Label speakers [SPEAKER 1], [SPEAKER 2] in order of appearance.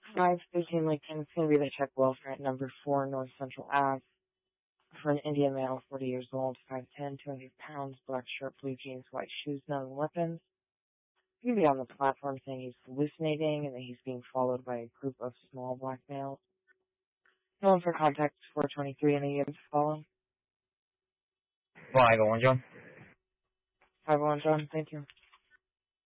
[SPEAKER 1] 513 Lincoln. It's going to be the check welfare at number 4 North Central Ave. For an Indian male, 40 years old, 5'10", 200 pounds, black shirt, blue jeans, white shoes, none weapons. He's going to be on the platform saying he's hallucinating and that he's being followed by a group of small black males. No one for contact 423 and he gives follow.
[SPEAKER 2] 5-1 John.
[SPEAKER 1] 5-1 John, thank you.